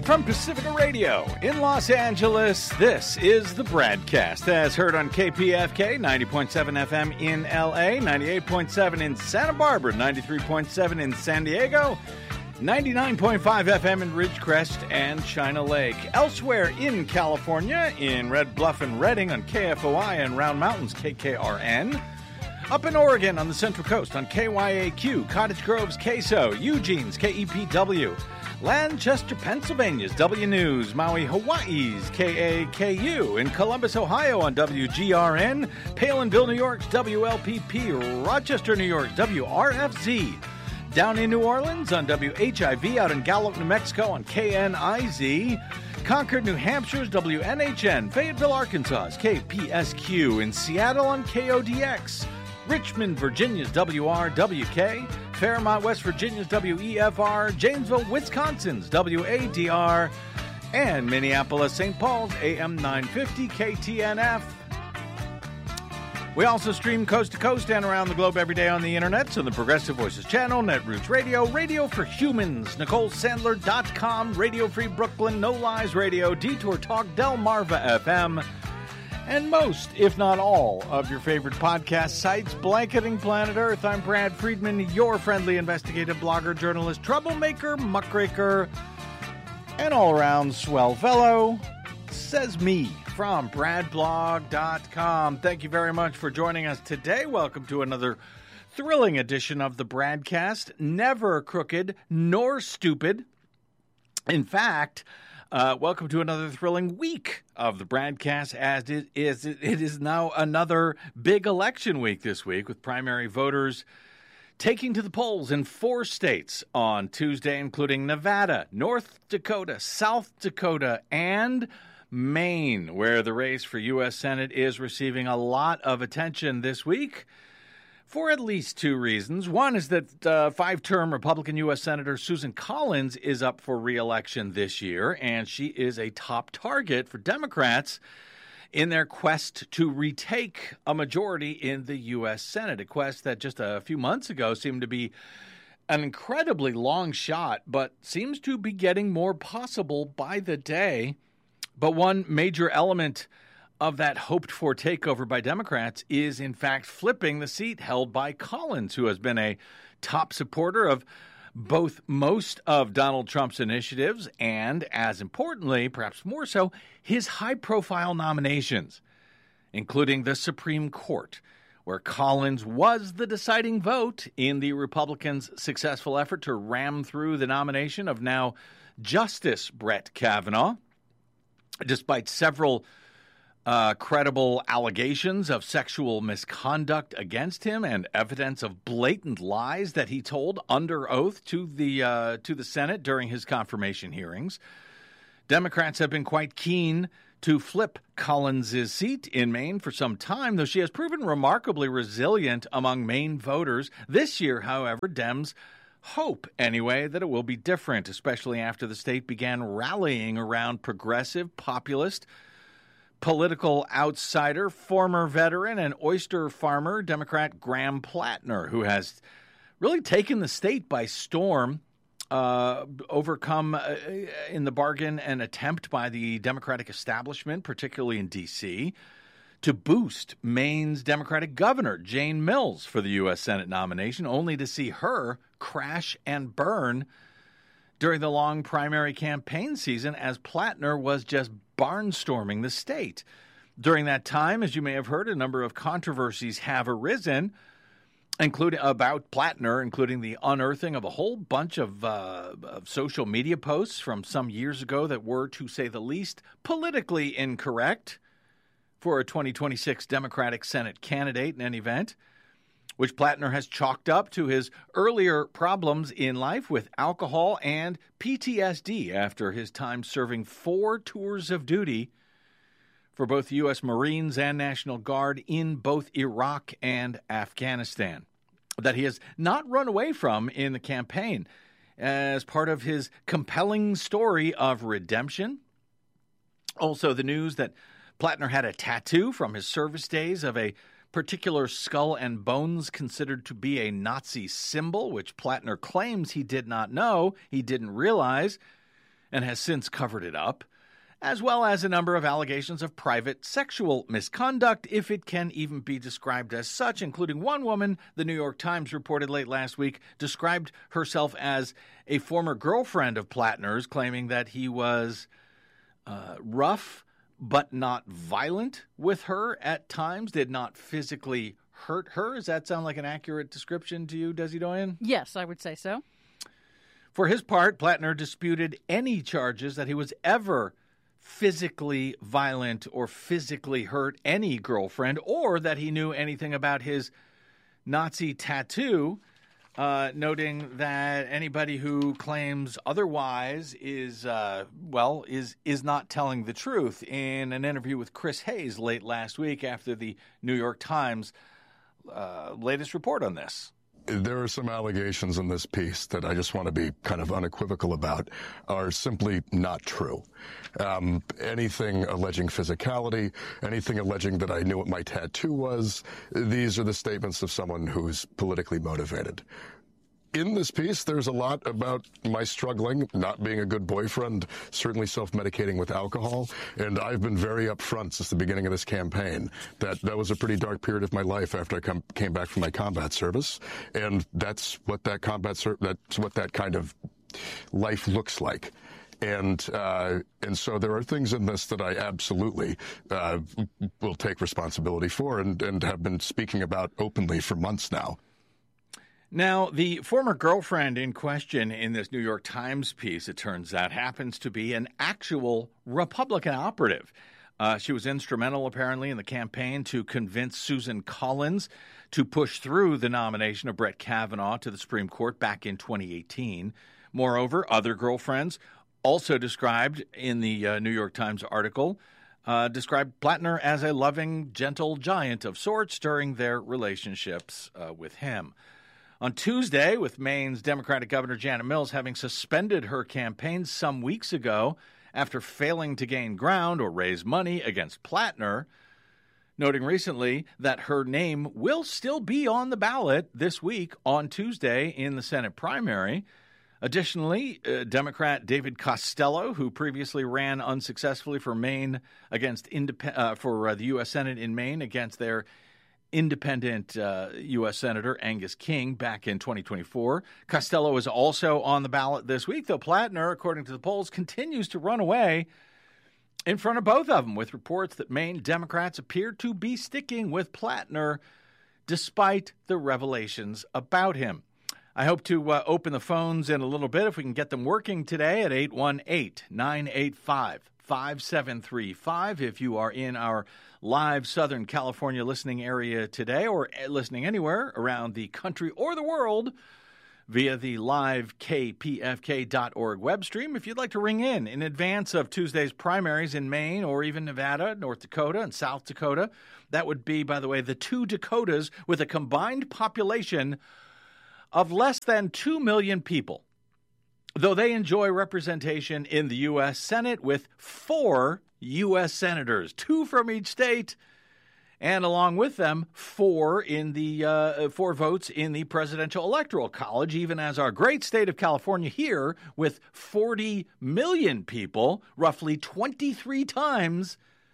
from Pacifica Radio in Los Angeles, this is the BradCast, as heard on KPFK 90.7 FM in LA, 98.7 in Santa Barbara, 93.7 in San Diego, 99.5 FM in Ridgecrest and China Lake. Elsewhere in California, in Red Bluff and Redding on KFOI and Round Mountains KKRN. Up in Oregon on the Central Coast on KYAQ, Cottage Grove's KSO, Eugene's KEPW, Lancaster, Pennsylvania's W News, Maui, Hawaii's KAKU, in Columbus, Ohio on WGRN, Palinville, New York's WLPP, Rochester, New York's WRFZ, down in New Orleans on WHIV, out in Gallup, New Mexico on KNIZ, Concord, New Hampshire's WNHN, Fayetteville, Arkansas's KPSQ, in Seattle on KODX, Richmond, Virginia's WRWK, Fairmont, West Virginia's WEFR, Janesville, Wisconsin's WADR, and Minneapolis, St. Paul's AM 950 KTNF. We also stream coast to coast and around the globe every day on the internet, so the Progressive Voices channel, Netroots Radio, Radio for Humans, NicoleSandler.com, Radio Free Brooklyn, No Lies Radio, Detour Talk, Delmarva FM, and most, if not all, of your favorite podcast sites, blanketing planet Earth. I'm Brad Friedman, your friendly investigative blogger, journalist, troublemaker, muckraker, and all-around swell fellow, says me, from bradblog.com. Thank you very much for joining us today. Welcome to another thrilling edition of the BradCast. Never crooked nor stupid. In fact, welcome to another thrilling week of the BradCast, as it is now another big election week this week, with primary voters taking to the polls in 4 states on Tuesday, including Nevada, North Dakota, South Dakota, and Maine, where the race for U.S. Senate is receiving a lot of attention this week for at least 2 reasons. One is that 5-term Republican U.S. Senator Susan Collins is up for re-election this year, and she is a top target for Democrats in their quest to retake a majority in the U.S. Senate, a quest that just a few months ago seemed to be an incredibly long shot, but seems to be getting more possible by the day. But one major element of that hoped-for takeover by Democrats is, in fact, flipping the seat held by Collins, who has been a top supporter of both most of Donald Trump's initiatives and, as importantly, perhaps more so, his high-profile nominations, including the Supreme Court, where Collins was the deciding vote in the Republicans' successful effort to ram through the nomination of now Justice Brett Kavanaugh. Despite several credible allegations of sexual misconduct against him and evidence of blatant lies that he told under oath to the Senate during his confirmation hearings, Democrats have been quite keen to flip Collins' seat in Maine for some time, though she has proven remarkably resilient among Maine voters. This year, however, Dems hope, anyway, that it will be different, especially after the state began rallying around progressive, populist, political outsider, former veteran, and oyster farmer, Democrat Graham Plattner, who has really taken the state by storm, overcome in the bargain an attempt by the Democratic establishment, particularly in D.C., to boost Maine's Democratic governor, Jane Mills, for the U.S. Senate nomination, only to see her crash and burn during the long primary campaign season as Plattner was just barnstorming the state. During that time, as you may have heard, a number of controversies have arisen, including about Plattner, including the unearthing of a whole bunch of social media posts from some years ago that were, to say the least, politically incorrect for a 2026 Democratic Senate candidate in any event, which Plattner has chalked up to his earlier problems in life with alcohol and PTSD after his time serving 4 tours of duty for both the U.S. Marines and National Guard in both Iraq and Afghanistan, that he has not run away from in the campaign as part of his compelling story of redemption. Also, the news that Plattner had a tattoo from his service days of a particular skull and bones considered to be a Nazi symbol, which Plattner claims he did not know, he didn't realize, and has since covered it up, as well as a number of allegations of private sexual misconduct, if it can even be described as such, including one woman, the New York Times reported late last week, described herself as a former girlfriend of Plattner's, claiming that he was rough but not violent with her at times, did not physically hurt her. Does that sound like an accurate description to you, Desi Doyen? Yes, I would say so. For his part, Plattner disputed any charges that he was ever physically violent or physically hurt any girlfriend, or that he knew anything about his Nazi tattoo, noting that anybody who claims otherwise is not telling the truth. In an interview with Chris Hayes late last week after the New York Times latest report on this. There are some allegations in this piece that I just want to be kind of unequivocal about are simply not true. Anything alleging physicality, anything alleging that I knew what my tattoo was, these are the statements of someone who's politically motivated. In this piece, there's a lot about my struggling, not being a good boyfriend, certainly self-medicating with alcohol, and I've been very upfront since the beginning of this campaign that was a pretty dark period of my life after I came back from my combat service, and that's what that kind of life looks like. And so there are things in this that I absolutely will take responsibility for and have been speaking about openly for months now. Now, the former girlfriend in question in this New York Times piece, it turns out, happens to be an actual Republican operative. She was instrumental, apparently, in the campaign to convince Susan Collins to push through the nomination of Brett Kavanaugh to the Supreme Court back in 2018. Moreover, other girlfriends, also described in the New York Times article, described Plattner as a loving, gentle giant of sorts during their relationships with him. On Tuesday, with Maine's Democratic Governor Janet Mills having suspended her campaign some weeks ago after failing to gain ground or raise money against Plattner, noting recently that her name will still be on the ballot this week on Tuesday in the Senate primary. Additionally, Democrat David Costello, who previously ran unsuccessfully for Maine against the U.S. Senate in Maine against their independent U.S. Senator Angus King back in 2024. Costello is also on the ballot this week, though Plattner, according to the polls, continues to run away in front of both of them, with reports that Maine Democrats appear to be sticking with Plattner despite the revelations about him. I hope to open the phones in a little bit if we can get them working today at 818-985-5735 if you are in our live Southern California listening area today or listening anywhere around the country or the world via the live kpfk.org web stream. If you'd like to ring in advance of Tuesday's primaries in Maine or even Nevada, North Dakota, and South Dakota, that would be, by the way, the two Dakotas with a combined population of less than 2 million people, though they enjoy representation in the U.S. Senate with 4 U.S. senators, 2 from each state, and along with them, 4 votes in the Presidential Electoral College, even as our great state of California here, with 40 million people, roughly 23 times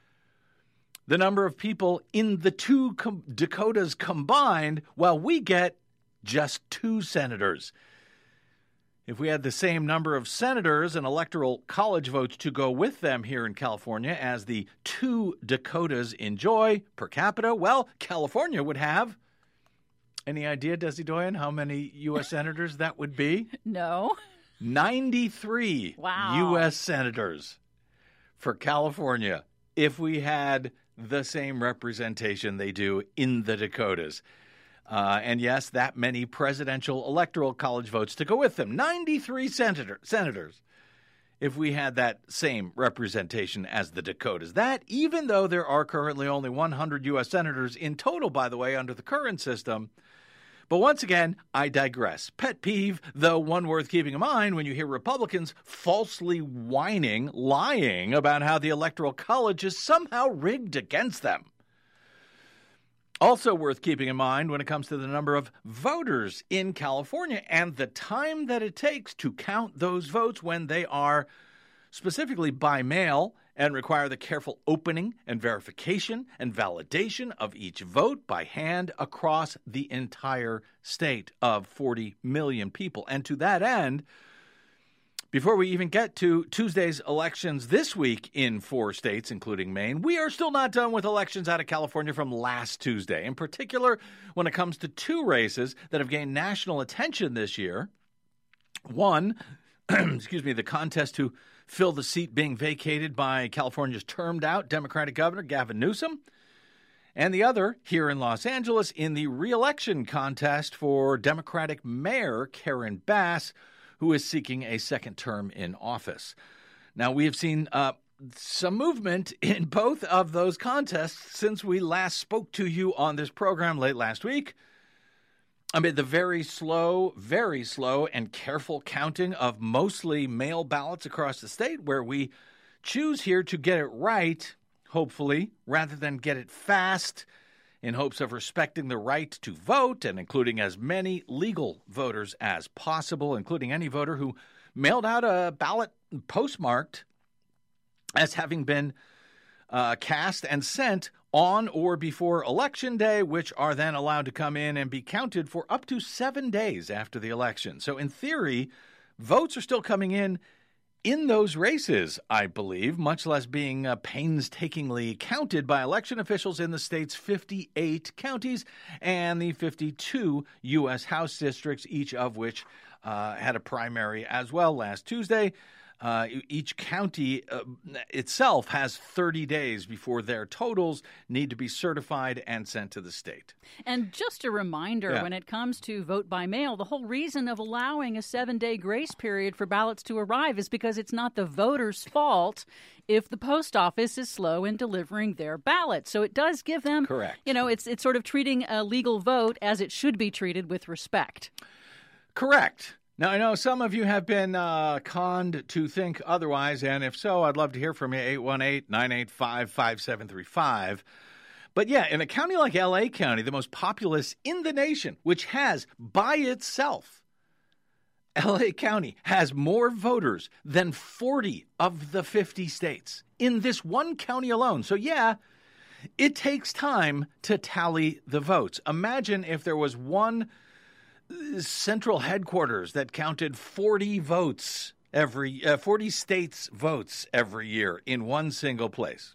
the number of people in the two Dakotas combined, while we get just 2 senators. If we had the same number of senators and electoral college votes to go with them here in California as the 2 Dakotas enjoy per capita, well, California would have, any idea, Desi Doyen, how many U.S. senators that would be? No. 93 U.S. senators for California if we had the same representation they do in the Dakotas. And yes, that many presidential electoral college votes to go with them. 93 senators if we had that same representation as the Dakotas. That, even though there are currently only 100 U.S. senators in total, by the way, under the current system. But once again, I digress. Pet peeve, though one worth keeping in mind when you hear Republicans falsely lying about how the Electoral College is somehow rigged against them. Also worth keeping in mind when it comes to the number of voters in California and the time that it takes to count those votes when they are specifically by mail, and require the careful opening and verification and validation of each vote by hand across the entire state of 40 million people. And to that end, before we even get to Tuesday's elections this week in 4 states, including Maine, we are still not done with elections out of California from last Tuesday. In particular, when it comes to 2 races that have gained national attention this year. One, the contest to fill the seat being vacated by California's termed-out Democratic Governor Gavin Newsom, and the other here in Los Angeles in the re-election contest for Democratic Mayor Karen Bass, who is seeking a second term in office. Now, we have seen some movement in both of those contests since we last spoke to you on this program late last week. Amid the very slow and careful counting of mostly mail ballots across the state, where we choose here to get it right, hopefully, rather than get it fast, in hopes of respecting the right to vote and including as many legal voters as possible, including any voter who mailed out a ballot postmarked as having been cast and sent on or before Election Day, which are then allowed to come in and be counted for up to 7 days after the election. So in theory, votes are still coming in those races, I believe, much less being painstakingly counted by election officials in the state's 58 counties and the 52 U.S. House districts, each of which had a primary as well last Tuesday. Each county itself has 30 days before their totals need to be certified and sent to the state. And just a reminder, when it comes to vote by mail, the whole reason of allowing a 7-day grace period for ballots to arrive is because it's not the voter's fault if the post office is slow in delivering their ballot. So it does give them, correct. It's sort of treating a legal vote as it should be treated with respect. Correct. Now, I know some of you have been conned to think otherwise, and if so, I'd love to hear from you, 818-985-5735. But yeah, in a county like L.A. County, the most populous in the nation, which has, by itself, L.A. County has more voters than 40 of the 50 states in this one county alone. So yeah, it takes time to tally the votes. Imagine if there was one central headquarters that counted 40 votes 40 states' votes every year in one single place.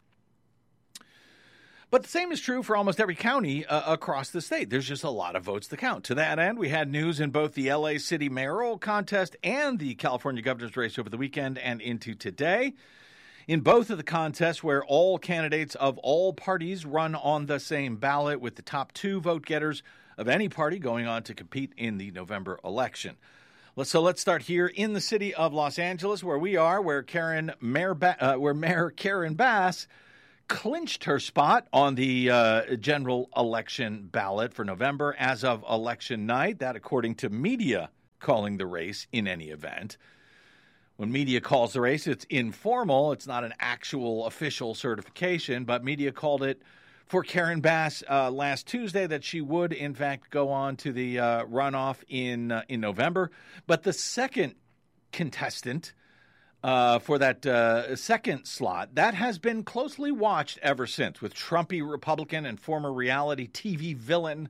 But the same is true for almost every county across the state. There's just a lot of votes to count. To that end, we had news in both the L.A. City mayoral contest and the California governor's race over the weekend and into today. In both of the contests, where all candidates of all parties run on the same ballot, with the top 2 vote getters of any party going on to compete in the November election. So let's start here in the city of Los Angeles, where we are, where Mayor Karen Bass clinched her spot on the general election ballot for November as of election night. That, according to media calling the race in any event. When media calls the race, it's informal. It's not an actual official certification, but media called it for Karen Bass last Tuesday that she would, in fact, go on to the runoff in November. But the second contestant for that second slot, that has been closely watched ever since, with Trumpy Republican and former reality TV villain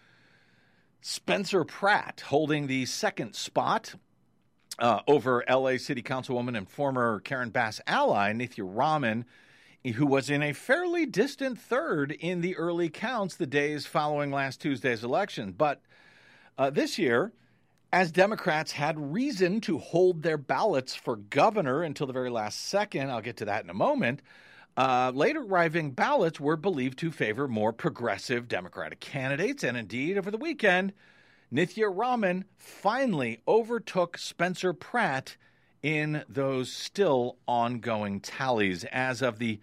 Spencer Pratt holding the second spot over L.A. City Councilwoman and former Karen Bass ally Nithya Raman, who was in a fairly distant third in the early counts the days following last Tuesday's election. But this year, as Democrats had reason to hold their ballots for governor until the very last second, I'll get to that in a moment, later arriving ballots were believed to favor more progressive Democratic candidates. And indeed, over the weekend, Nithya Raman finally overtook Spencer Pratt in those still ongoing tallies. As of the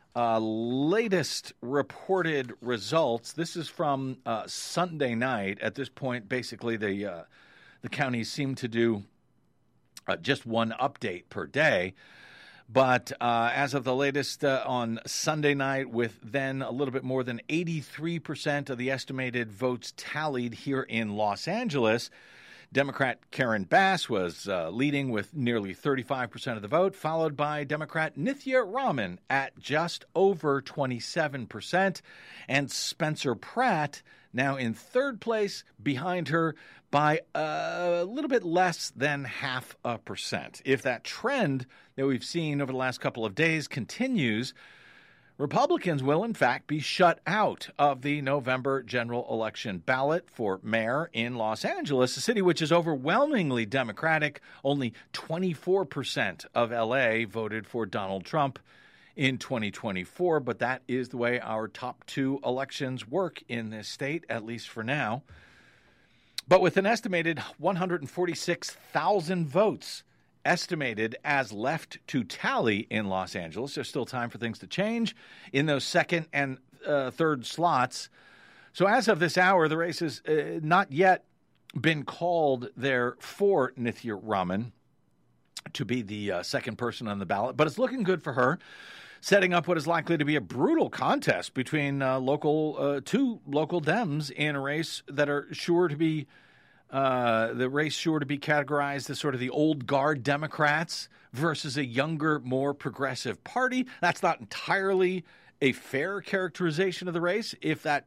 latest reported results, this is from Sunday night. At this point, basically, the counties seem to do just one update per day. But as of the latest on Sunday night, with then a little bit more than 83% of the estimated votes tallied here in Los Angeles, Democrat Karen Bass was leading with nearly 35% of the vote, followed by Democrat Nithya Raman at just over 27%, and Spencer Pratt now in third place behind her by a little bit less than 0.5%. If that trend that we've seen over the last couple of days continues, Republicans will, in fact, be shut out of the November general election ballot for mayor in Los Angeles, a city which is overwhelmingly Democratic. Only 24% of L.A. voted for Donald Trump in 2024, but that is the way our top two elections work in this state, at least for now. But with an estimated 146,000 votes estimated as left to tally in Los Angeles, there's still time for things to change in those second and third slots. So as of this hour, the race has not yet been called there for Nithya Raman to be the second person on the ballot, but it's looking good for her, setting up what is likely to be a brutal contest between two local Dems in a race that are sure to be categorized as sort of the old guard Democrats versus a younger, more progressive party. That's not entirely a fair characterization of the race, if that's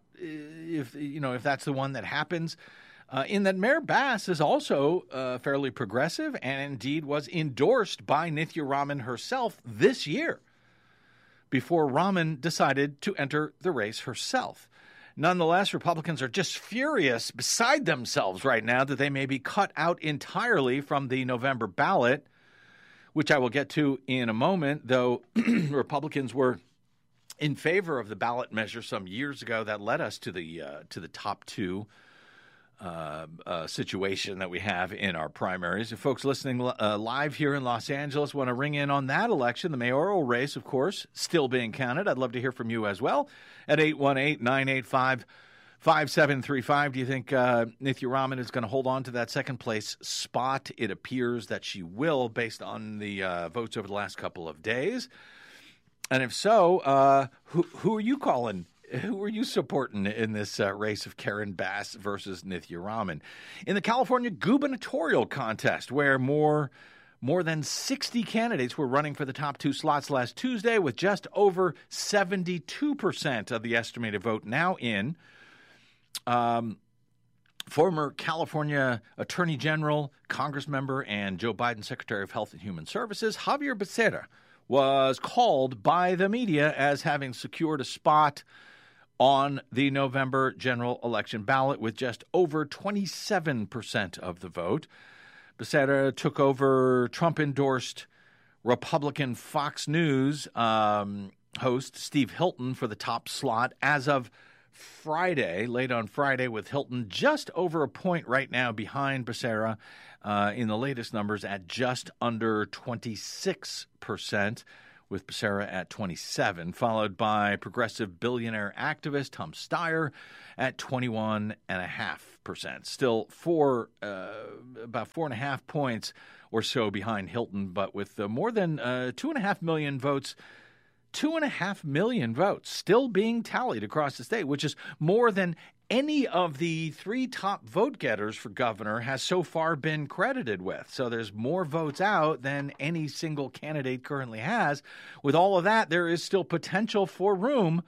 the one that happens. In that Mayor Bass is also fairly progressive and indeed was endorsed by Nithya Raman herself this year before Raman decided to enter the race herself. Nonetheless, Republicans are just furious, beside themselves right now, that they may be cut out entirely from the November ballot, which I will get to in a moment, though Republicans were in favor of the ballot measure some years ago that led us to the top two situation that we have in our primaries. If folks listening live here in Los Angeles want to ring in on that election, the mayoral race, of course, still being counted, I'd love to hear from you as well at 818-985-5735. Do you think Nithya Raman is going to hold on to that second place spot? It appears that she will, based on the votes over the last couple of days. And if so, who are you calling? Who are you supporting in this race of Karen Bass versus Nithya Raman? In the California gubernatorial contest, where more than 60 candidates were running for the top two slots last Tuesday, with just over 72% of the estimated vote now in, former California Attorney General, Congress member, and Joe Biden Secretary of Health and Human Services, Xavier Becerra, was called by the media as having secured a spot on the November general election ballot with just over 27% of the vote. Becerra took over Trump-endorsed Republican Fox News host Steve Hilton for the top slot as of Friday, late on Friday, with Hilton just over a point right now behind Becerra in the latest numbers at just under 26%. With Becerra at 27%, followed by progressive billionaire activist Tom Steyer at 21.5%. Still about 4.5 points or so behind Hilton, but with more than 2.5 million votes. 2.5 million votes still being tallied across the state, which is more than any of the three top vote getters for governor has so far been credited with. So there's more votes out than any single candidate currently has. With all of that, there is still potential for room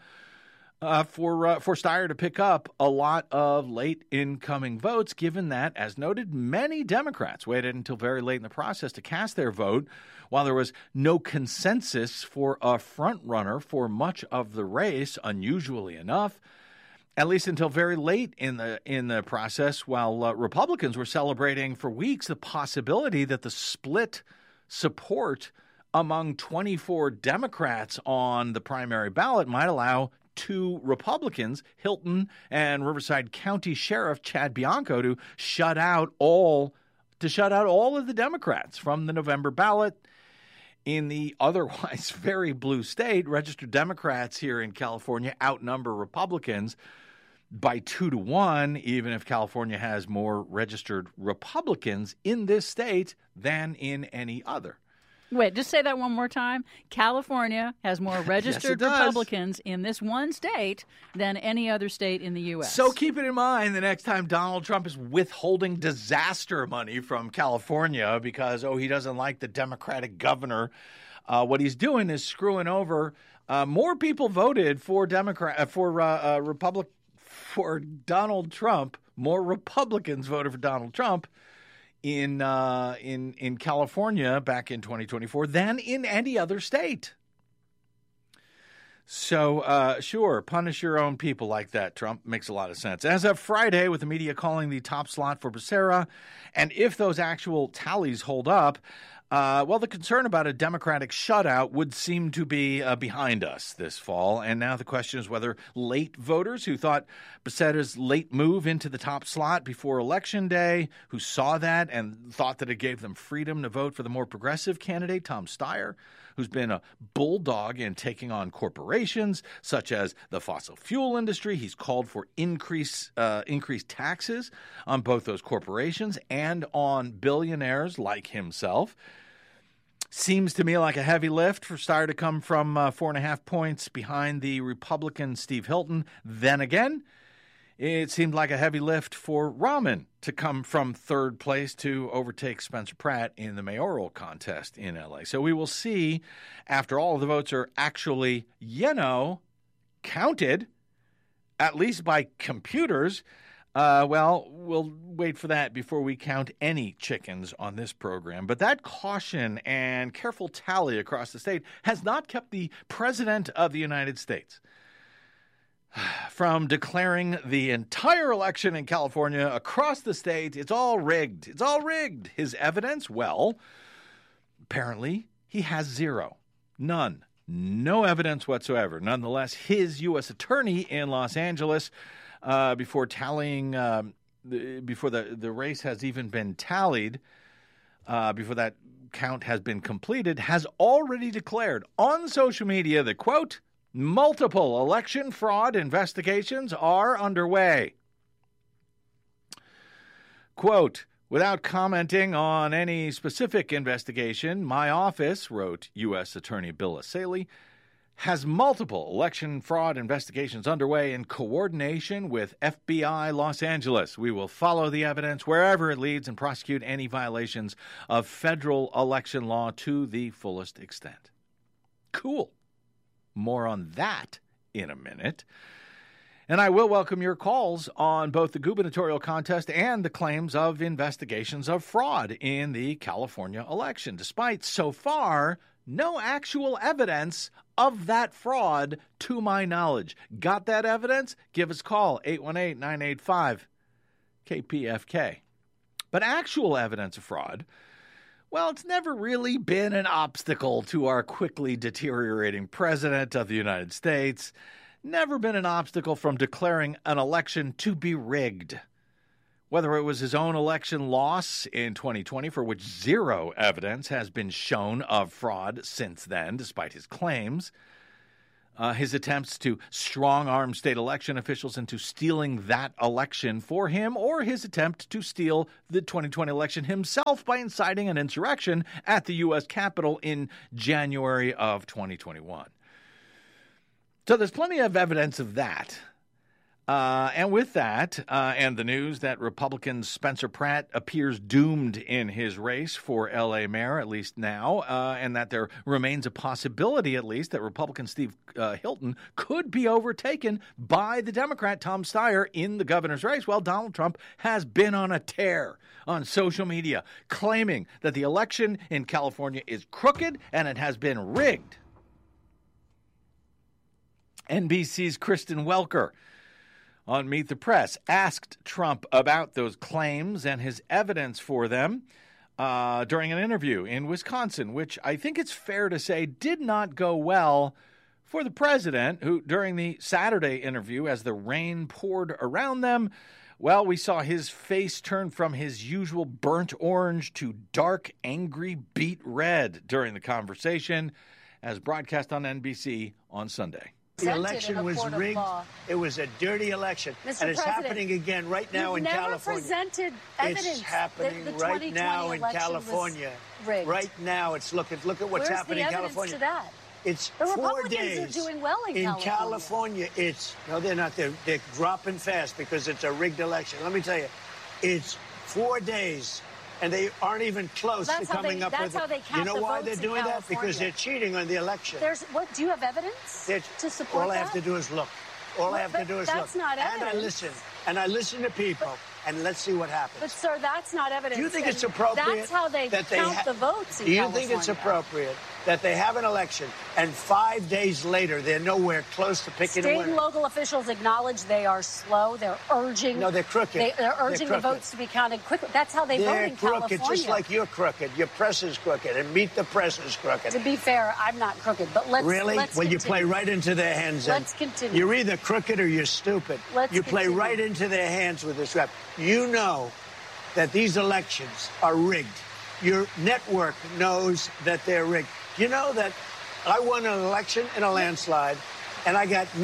for Steyer to pick up a lot of late incoming votes, given that, as noted, many Democrats waited until very late in the process to cast their vote, while there was no consensus for a front runner for much of the race, unusually enough. At least until very late in the process, while Republicans were celebrating for weeks the possibility that the split support among 24 Democrats on the primary ballot might allow two Republicans, Hilton and Riverside County Sheriff Chad Bianco, to shut out all of the Democrats from the November ballot. In the otherwise very blue state, registered Democrats here in California outnumber Republicans by 2-1, even if California has more registered Republicans in this state than in any other. Wait, just say that one more time. California has more registered Republicans in this one state than any other state in the U.S. So keep it in mind the next time Donald Trump is withholding disaster money from California because, he doesn't like the Democratic governor. What he's doing is screwing over. More people voted for for Donald Trump. More Republicans voted for Donald Trump in California back in 2024 than in any other state. So, sure, punish your own people like that, Trump. Makes a lot of sense. As of Friday, with the media calling the top slot for Becerra, and if those actual tallies hold up, the concern about a Democratic shutout would seem to be behind us this fall. And now the question is whether late voters who thought Becerra's late move into the top slot before Election Day, who saw that and thought that it gave them freedom to vote for the more progressive candidate, Tom Steyer, who's been a bulldog in taking on corporations such as the fossil fuel industry. He's called for increased taxes on both those corporations and on billionaires like himself. Seems to me like a heavy lift for Steyer to come from 4.5 points behind the Republican Steve Hilton. Then again, it seemed like a heavy lift for Rahman to come from third place to overtake Spencer Pratt in the mayoral contest in L.A. So we will see after all of the votes are actually, counted, at least by computers. We'll wait for that before we count any chickens on this program. But that caution and careful tally across the state has not kept the President of the United States from declaring the entire election in California across the state. It's all rigged. It's all rigged. His evidence? Well, apparently he has zero. None. No evidence whatsoever. Nonetheless, his U.S. attorney in Los Angeles, before tallying, before the race has even been tallied, before that count has been completed, has already declared on social media that, quote, multiple election fraud investigations are underway. Quote, without commenting on any specific investigation, my office, wrote U.S. Attorney Bill Assaley, has multiple election fraud investigations underway in coordination with FBI Los Angeles. We will follow the evidence wherever it leads and prosecute any violations of federal election law to the fullest extent. Cool. More on that in a minute. And I will welcome your calls on both the gubernatorial contest and the claims of investigations of fraud in the California election, despite so far no actual evidence of that fraud to my knowledge. Got that evidence? Give us a call, 818-985-KPFK. But actual evidence of fraud, well, it's never really been an obstacle to our quickly deteriorating president of the United States. Never been an obstacle from declaring an election to be rigged. Whether it was his own election loss in 2020, for which zero evidence has been shown of fraud since then, despite his claims, his attempts to strong-arm state election officials into stealing that election for him, or his attempt to steal the 2020 election himself by inciting an insurrection at the U.S. Capitol in January of 2021. So there's plenty of evidence of that. And with that, and the news that Republican Spencer Pratt appears doomed in his race for L.A. mayor, at least now, and that there remains a possibility, at least, that Republican Steve Hilton could be overtaken by the Democrat Tom Steyer in the governor's race. Well, Donald Trump has been on a tear on social media, claiming that the election in California is crooked and it has been rigged. NBC's Kristen Welker on Meet the Press asked Trump about those claims and his evidence for them during an interview in Wisconsin, which I think it's fair to say did not go well for the president, who during the Saturday interview, as the rain poured around them, well, we saw his face turn from his usual burnt orange to dark, angry beet red during the conversation, as broadcast on NBC on Sunday. The election was rigged. It was a dirty election. And it's happening again right now in California. Presented evidence. It's happening right now in California. Right now, look at what's happening in California. To that? It's the 4 Republicans days. are doing well in California. No, they're not. They're dropping fast because it's a rigged election. Let me tell you, it's 4 days. And they aren't even close to coming up with it. You know why they're doing that? Because they're cheating on the election. Do you have evidence to support that? All I have to do is look. That's not evidence. And I listen to people, and let's see what happens. But, sir, that's not evidence. Do you think it's appropriate? That's how they count the votes in California. Do you think it's appropriate that they have an election, and 5 days later they're nowhere close to picking a winner? State and local officials acknowledge they are slow. They're urging. No, they're crooked. They're urging the votes to be counted quickly. That's how they vote in California. They're crooked, just like you're crooked. Your press is crooked, and Meet the Press is crooked. To be fair, I'm not crooked, but let's Really? Let's Well, continue. You play right into their hands. Let's continue. You're either crooked or you're stupid. You play right into their hands with this rap. You know that these elections are rigged. Your network knows that they're rigged. You know that I won an election in a landslide, and I got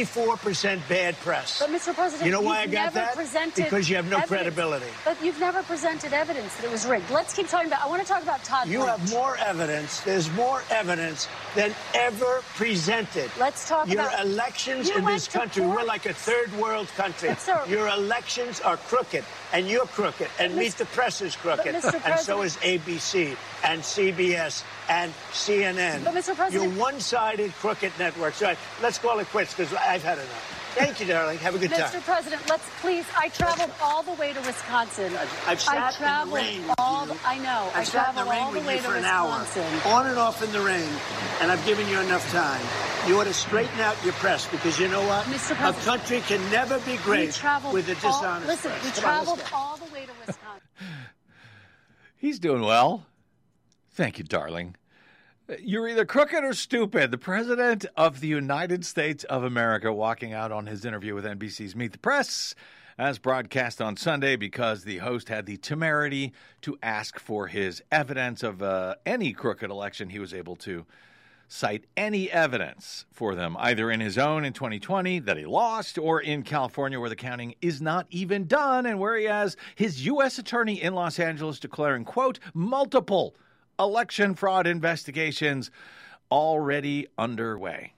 94% bad press. But, Mr. President, you know why I got that? Because you have no credibility. But you've never presented evidence that it was rigged. Let's keep talking about. I want to talk about Todd Blanche. You have more evidence. There's more evidence than ever presented. Let's talk about your elections in this country. We're like a third world country. Sir, your elections are crooked, and you're crooked, and Meet the Press is crooked, and so is ABC and CBS and CNN. But, Mr. President, you're one-sided crooked networks. All right, let's call it quits because I've had enough. Thank you, darling. Have a good time. Mr. President, I traveled all the way to Wisconsin. I've sat in the rain. I know. I traveled all the way to Wisconsin. On and off in the rain, and I've given you enough time. You ought to straighten out your press because you know what? Mr. President, a country can never be great with a dishonest press. We traveled all the way to Wisconsin. He's doing well. Thank you, darling. You're either crooked or stupid. The President of the United States of America walking out on his interview with NBC's Meet the Press, as broadcast on Sunday, because the host had the temerity to ask for his evidence of any crooked election. He was able to cite any evidence for them, either in his own in 2020 that he lost, or in California where the counting is not even done, and where he has his U.S. attorney in Los Angeles declaring, quote, multiple election fraud investigations already underway.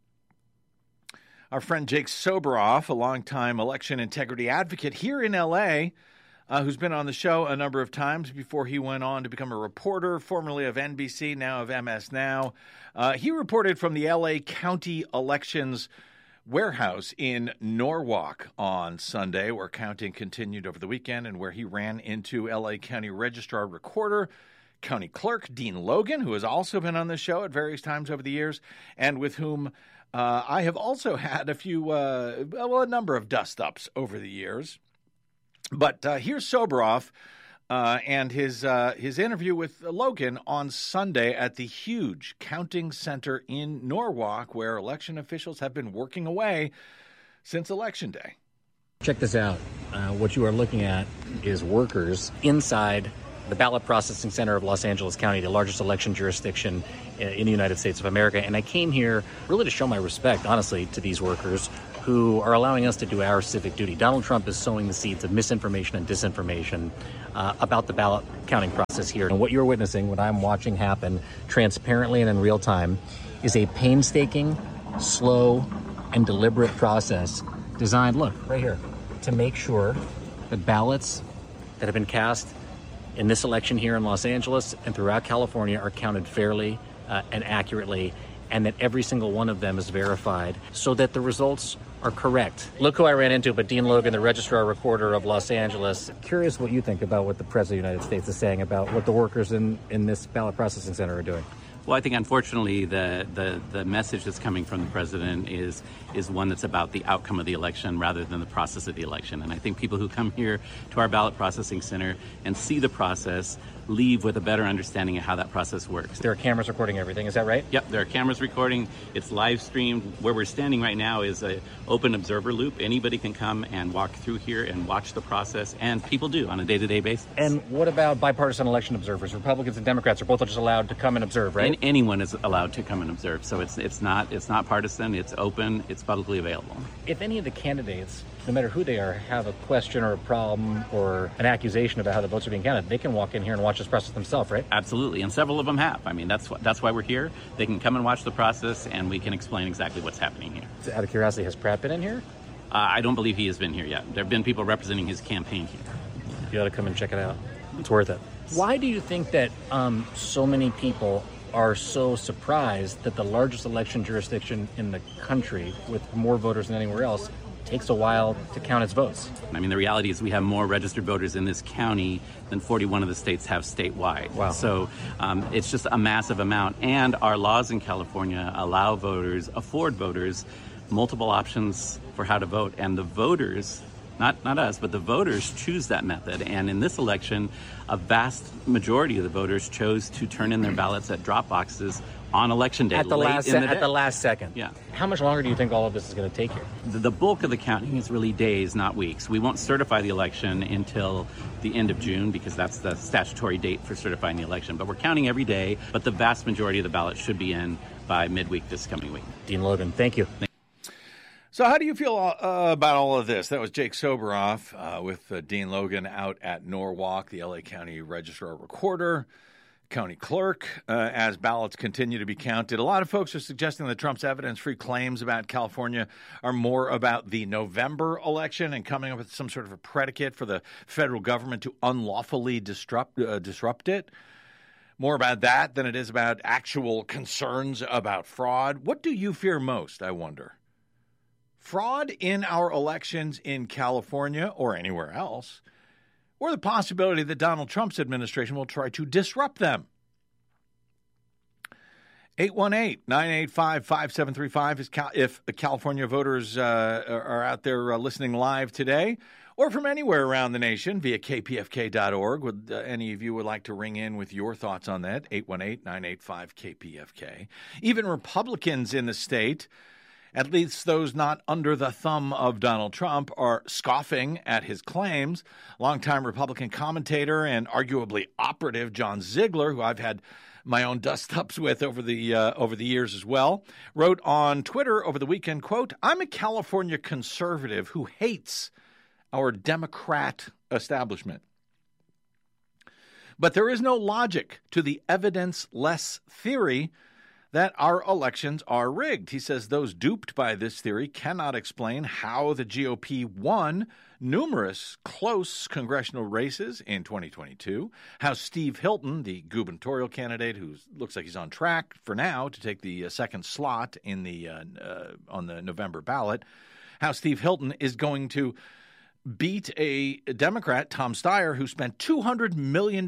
Our friend Jake Soboroff, a longtime election integrity advocate here in L.A., who's been on the show a number of times before he went on to become a reporter, formerly of NBC, now of MS Now. He reported from the L.A. County Elections Warehouse in Norwalk on Sunday, where counting continued over the weekend and where he ran into L.A. County Registrar Recorder, County Clerk Dean Logan, who has also been on the show at various times over the years, and with whom I have also had a number of dust-ups over the years. But here's Soboroff and his interview with Logan on Sunday at the huge counting center in Norwalk, where election officials have been working away since Election Day. Check this out. What you are looking at is workers inside the ballot processing center of Los Angeles County, the largest election jurisdiction in the United States of America. And I came here really to show my respect, honestly, to these workers who are allowing us to do our civic duty. Donald Trump is sowing the seeds of misinformation and disinformation about the ballot counting process here. And what you're witnessing, what I'm watching happen transparently and in real time, is a painstaking, slow, and deliberate process designed, look, right here, to make sure that ballots that have been cast in this election here in Los Angeles and throughout California are counted fairly and accurately, and that every single one of them is verified so that the results are correct. Look who I ran into, but Dean Logan, the Registrar Recorder of Los Angeles. Curious what you think about what the President of the United States is saying about what the workers in this ballot processing center are doing. Well, I think, unfortunately, the message that's coming from the president is one that's about the outcome of the election rather than the process of the election. And I think people who come here to our ballot processing center and see the process leave with a better understanding of how that process works. There are cameras recording everything, is that right? Yep, there are cameras recording. It's live streamed. Where we're standing right now is an open observer loop. Anybody can come and walk through here and watch the process, and people do on a day-to-day basis. And what about bipartisan election observers? Republicans and Democrats are both just allowed to come and observe, right? And anyone is allowed to come and observe. So it's not partisan. It's open. It's publicly available. If any of the candidates, no matter who they are, have a question or a problem or an accusation about how the votes are being counted, they can walk in here and watch this process themselves, right? Absolutely, and several of them have. I mean, that's why we're here. They can come and watch the process, and we can explain exactly what's happening here. Out of curiosity, has Pratt been in here? I don't believe he has been here yet. There have been people representing his campaign here. You ought to come and check it out. It's worth it. Why do you think that so many people are so surprised that the largest election jurisdiction in the country, with more voters than anywhere else, takes a while to count its votes? I mean, the reality is we have more registered voters in this county than 41 of the states have statewide. Wow. So it's just a massive amount. And our laws in California afford voters, multiple options for how to vote. And the voters, not us, but the voters choose that method. And in this election, a vast majority of the voters chose to turn in their ballots at drop boxes on election day, at the last second. Yeah. How much longer do you think all of this is going to take here? The bulk of the counting is really days, not weeks. We won't certify the election until the end of June because that's the statutory date for certifying the election. But we're counting every day, but the vast majority of the ballots should be in by midweek this coming week. Dean Logan, thank you. So how do you feel about all of this? That was Jake Soboroff with Dean Logan out at Norwalk, the L.A. County Registrar Recorder, County Clerk, as ballots continue to be counted. A lot of folks are suggesting that Trump's evidence-free claims about California are more about the November election and coming up with some sort of a predicate for the federal government to unlawfully disrupt it. More about that than it is about actual concerns about fraud. What do you fear most, I wonder? Fraud in our elections in California or anywhere else, or the possibility that Donald Trump's administration will try to disrupt them. 818-985-5735 is if the California voters are out there listening live today, or from anywhere around the nation via kpfk.org. Would any of you would like to ring in with your thoughts on that? 818-985-KPFK. Even Republicans in the state, at least those not under the thumb of Donald Trump, are scoffing at his claims. Longtime Republican commentator and arguably operative John Ziegler, who I've had my own dust-ups with over the years as well, wrote on Twitter over the weekend, quote, "I'm a California conservative who hates our Democrat establishment. But there is no logic to the evidence-less theory that our elections are rigged." He says those duped by this theory cannot explain how the GOP won numerous close congressional races in 2022, how Steve Hilton, the gubernatorial candidate who looks like he's on track for now to take the second slot in the on the November ballot, how Steve Hilton is going to beat a Democrat, Tom Steyer, who spent $200 million.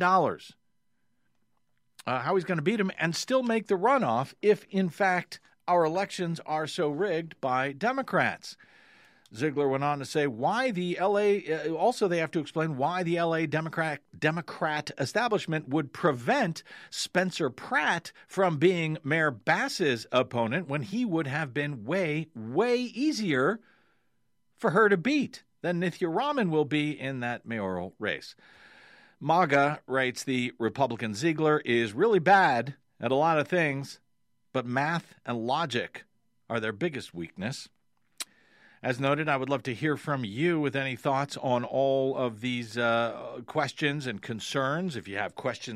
How he's going to beat him and still make the runoff if, in fact, our elections are so rigged by Democrats. Ziegler went on to say why the L.A. Also, they have to explain why the L.A. Democrat establishment would prevent Spencer Pratt from being Mayor Bass's opponent when he would have been way, way easier for her to beat than Nithya Raman will be in that mayoral race. MAGA, writes the Republican Ziegler, is really bad at a lot of things, but math and logic are their biggest weakness. As noted, I would love to hear from you with any thoughts on all of these questions and concerns. If you have questions